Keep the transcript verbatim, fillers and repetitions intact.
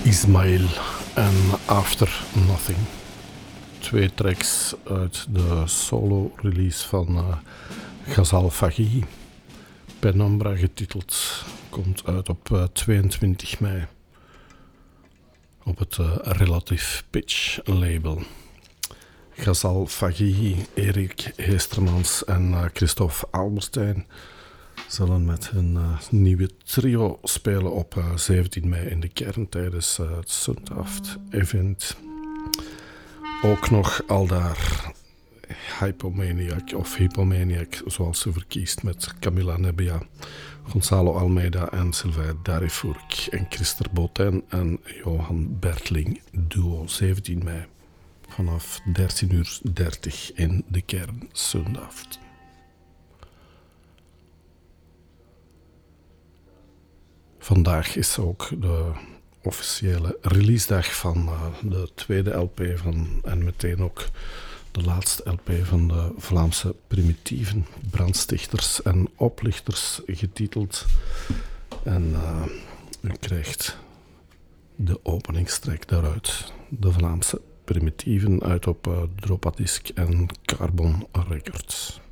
Ismail en After Nothing. Twee tracks uit de solo-release van uh, Ghazal Faghi. Penumbra getiteld. Komt uit op uh, tweeëntwintig mei. Op het uh, Relative Pitch label. Ghazal Faghi, Erik Heestermans en uh, Christophe Albertijn zullen met hun uh, nieuwe trio spelen op uh, zeventien mei in de kern tijdens uh, het Sundaft event. Ook nog aldaar Hypomaniac of Hypomaniac, zoals ze verkiest, met Camila Nebbia, Gonzalo Almeida en Sylvain Darifourc en Christer Botin en Johan Bertling duo zeventien mei vanaf dertien uur dertig in de kern Sundaft. Vandaag is ook de officiële releasedag van uh, de tweede L P van, en meteen ook de laatste L P van de Vlaamse primitieven, brandstichters en oplichters getiteld. En uh, u krijgt de openingstrek daaruit. De Vlaamse primitieven uit op uh, Dropadisk en Carbon Records.